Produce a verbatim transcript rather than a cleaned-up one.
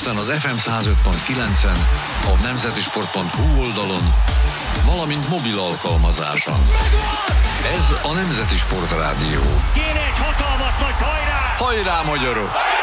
Budapesten az ef em száz öt pont kilencen, a nemzetisport pont hu oldalon, valamint mobil alkalmazáson. Ez a Nemzeti Sport Rádió. Kéne egy hatalmas nagy hajrá! Hajrá, magyarok!